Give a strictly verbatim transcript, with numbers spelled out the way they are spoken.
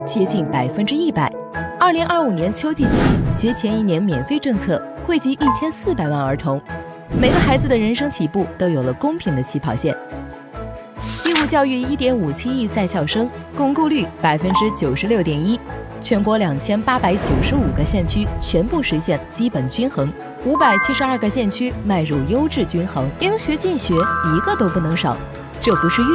接近百分之一百。二零二五年秋季起，学前一年免费政策惠及一千四百万儿童，每个孩子的人生起步都有了公平的起跑线。义务教育一点五七亿在校生，巩固率百分之九十六点一，全国两千八百九十五个县区全部实现基本均衡，五百七十二个县区迈入优质均衡，应学尽学，一个都不能少。这不是运